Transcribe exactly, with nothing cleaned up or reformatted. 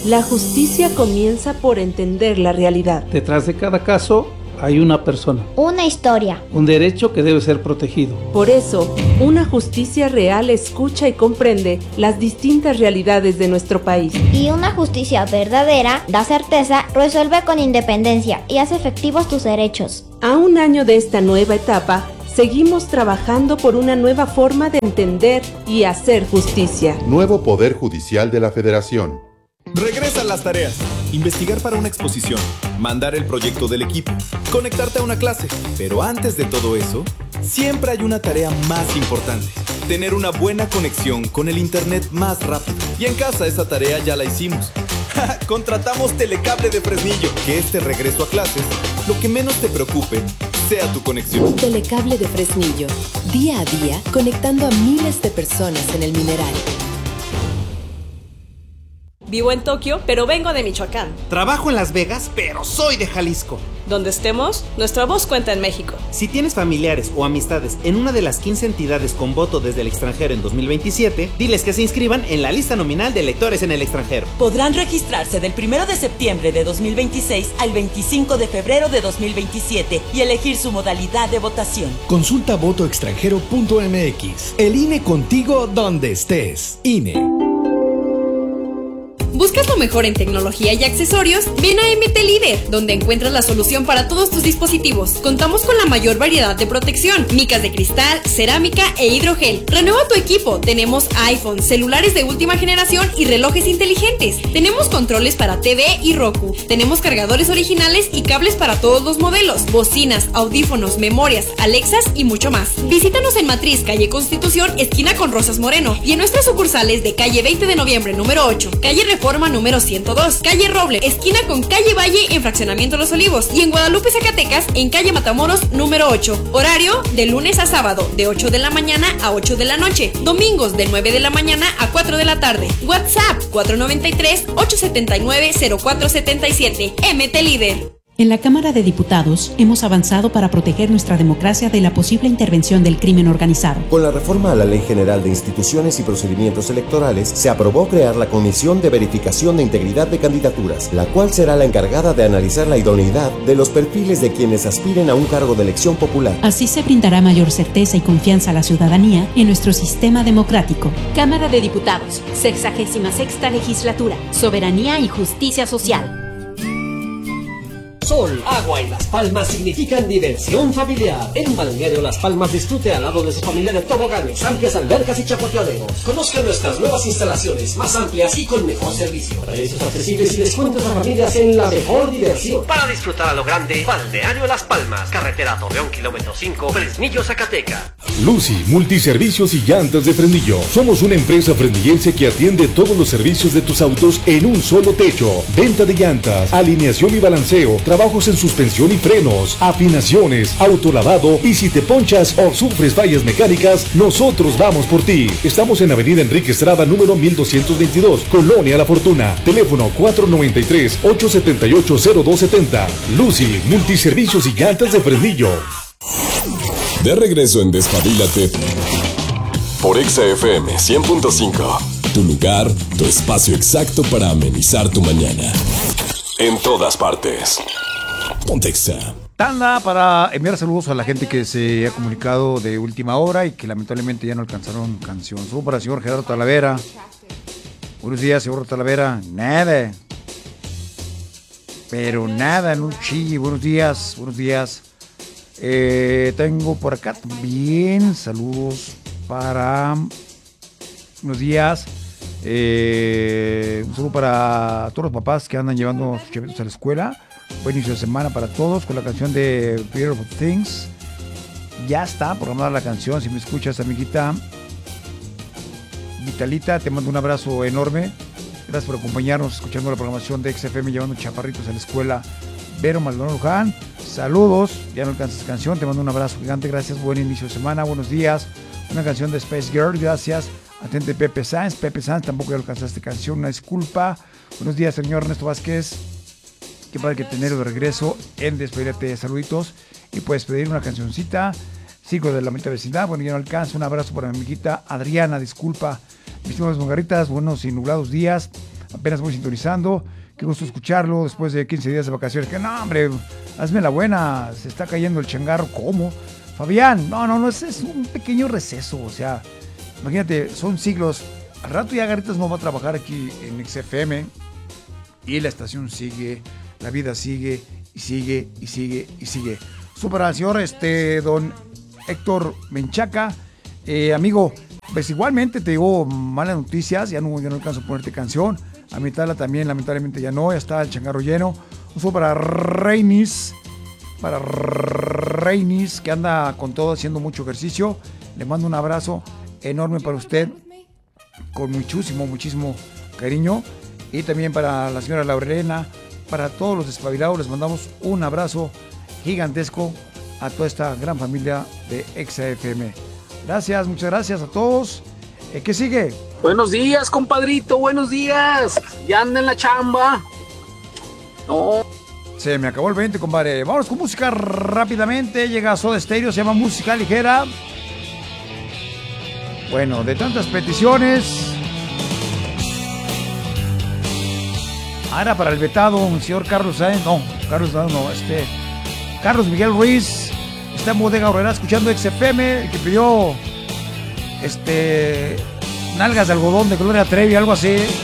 La justicia comienza por entender la realidad. Detrás de cada caso hay una persona. Una historia. Un derecho que debe ser protegido. Por eso, una justicia real escucha y comprende las distintas realidades de nuestro país. Y una justicia verdadera da certeza, resuelve con independencia y hace efectivos tus derechos. A un año de esta nueva etapa, seguimos trabajando por una nueva forma de entender y hacer justicia. Nuevo Poder Judicial de la Federación. Regresan las tareas. Investigar para una exposición, mandar el proyecto del equipo, conectarte a una clase. Pero antes de todo eso, siempre hay una tarea más importante. Tener una buena conexión con el internet más rápido. Y en casa esa tarea ya la hicimos. Contratamos Telecable de Fresnillo. Que este regreso a clases, lo que menos te preocupe sea tu conexión. Telecable de Fresnillo. Día a día, conectando a miles de personas en el mineral. Vivo en Tokio, pero vengo de Michoacán. Trabajo en Las Vegas, pero soy de Jalisco. Donde estemos, nuestra voz cuenta en México. Si tienes familiares o amistades en una de las quince entidades con voto desde el extranjero en dos mil veintisiete, diles que se inscriban en la lista nominal de electores en el extranjero. Podrán registrarse del primero de septiembre de dos mil veintiséis al veinticinco de febrero de dos mil veintisiete y elegir su modalidad de votación. Consulta voto extranjero punto m x. El I N E contigo donde estés. I N E. ¿Buscas lo mejor en tecnología y accesorios? Ven a M T Líder, donde encuentras la solución para todos tus dispositivos. Contamos con la mayor variedad de protección, micas de cristal, cerámica e hidrogel. Renueva tu equipo. Tenemos iPhone, celulares de última generación y relojes inteligentes. Tenemos controles para T V y Roku. Tenemos cargadores originales y cables para todos los modelos, bocinas, audífonos, memorias, Alexas y mucho más. Visítanos en Matriz, calle Constitución, esquina con Rosas Moreno, y en nuestras sucursales de calle veinte de noviembre número ocho, calle Reforma Forma número ciento dos, calle Roble, esquina con calle Valle en Fraccionamiento Los Olivos, y en Guadalupe, Zacatecas, en calle Matamoros número ocho. Horario de lunes a sábado, de ocho de la mañana a ocho de la noche. Domingos de nueve de la mañana a cuatro de la tarde. WhatsApp cuatro nueve tres, ocho siete nueve, cero cuatro siete siete. M T Líder. En la Cámara de Diputados hemos avanzado para proteger nuestra democracia de la posible intervención del crimen organizado. Con la reforma a la Ley General de Instituciones y Procedimientos Electorales, se aprobó crear la Comisión de Verificación de Integridad de Candidaturas, la cual será la encargada de analizar la idoneidad de los perfiles de quienes aspiren a un cargo de elección popular. Así se brindará mayor certeza y confianza a la ciudadanía en nuestro sistema democrático. Cámara de Diputados, sexagésima sexta legislatura, soberanía y justicia social. Sol, agua y Las Palmas significan diversión familiar. En Balneario Las Palmas disfrute al lado de su familia de toboganes, amplias albercas y chapoteaderos. Conozca nuestras nuevas instalaciones, más amplias y con mejor servicio. Precios accesibles y descuentos a familias en la mejor diversión. Para disfrutar a lo grande, Balneario Las Palmas, carretera Torreón, kilómetro cinco, Fresnillo, Zacatecas. Lucy, multiservicios y llantas de Fresnillo. Somos una empresa fresnillense que atiende todos los servicios de tus autos en un solo techo. Venta de llantas, alineación y balanceo, trabajos en suspensión y frenos, afinaciones, autolavado, y si te ponchas o sufres fallas mecánicas, nosotros vamos por ti. Estamos en Avenida Enrique Estrada, número mil doscientos veintidós, Colonia La Fortuna. Teléfono cuatro nueve tres, ocho siete ocho, cero dos siete cero. Lucy, multiservicios y llantas de Fresnillo. De regreso en Despabilate por Exa F M cien punto cinco. Tu lugar, tu espacio exacto para amenizar tu mañana. En todas partes. Ponte Exa. Tanda para enviar saludos a la gente que se ha comunicado de última hora y que lamentablemente ya no alcanzaron canción. Saludos para el señor Gerardo Talavera. Buenos días, señor Talavera. Nada. Pero nada, en un chille. Buenos días, buenos días. Eh, tengo por acá también saludos para... Buenos días. Eh, un saludo para todos los papás que andan llevando a sus chavitos a la escuela. Buen inicio de semana para todos con la canción de Beautiful Things. Ya está programada la canción. Si me escuchas, amiguita Vitalita, te mando un abrazo enorme. Gracias por acompañarnos escuchando la programación de X F M, llevando chaparritos a la escuela. Vero Maldonado Luján, saludos. Ya no alcanzas canción, te mando un abrazo gigante. Gracias, buen inicio de semana, buenos días. Una canción de Space Girl, gracias. Atente Pepe Sanz, Pepe Sanz, tampoco ya alcanzaste canción, una disculpa. Buenos días, señor Ernesto Vázquez. Qué padre que tenerlo de regreso en Despedírate, saluditos. Y puedes pedir una cancioncita. Sigo de la mitad vecindad, bueno, ya no alcanza. Un abrazo para mi amiguita Adriana, disculpa. Mis estimadas mongarritas, buenos y nublados días. apenas voy sintonizando. Qué gusto escucharlo después de quince días de vacaciones. Que no, hombre, hazme la buena, se está cayendo el changarro. ¿Cómo? Fabián, no, no, no, es, es un pequeño receso, o sea, imagínate, son siglos. Al rato ya Garritas no va a trabajar aquí en X F M y la estación sigue, la vida sigue y sigue y sigue y sigue. Super al señor este, don Héctor Menchaca, eh, amigo, pues igualmente te digo malas noticias, ya no, ya no alcanzo a ponerte canción, a mitad también lamentablemente ya no, ya está el changarro lleno. Un saludo para Reinis, para Reinis que anda con todo haciendo mucho ejercicio, le mando un abrazo enorme para usted, con muchísimo, muchísimo cariño, y también para la señora Laurelena, para todos los despabilados, les mandamos un abrazo gigantesco a toda esta gran familia de X F M. Gracias, muchas gracias a todos. Eh, ¿Qué sigue? Buenos días, compadrito, buenos días. Ya anda en la chamba. No. Se me acabó el veinte, compadre. Vamos con música rápidamente. Llega Soda Stereo, se llama Música Ligera. Bueno, de tantas peticiones. Ahora para el vetado, el señor Carlos Sáenz. No, Carlos no, no, este. Carlos Miguel Ruiz. Está en Bodega Aurrera escuchando X F M. El que pidió. Este. Nalgas de algodón de Gloria Trevi, algo así.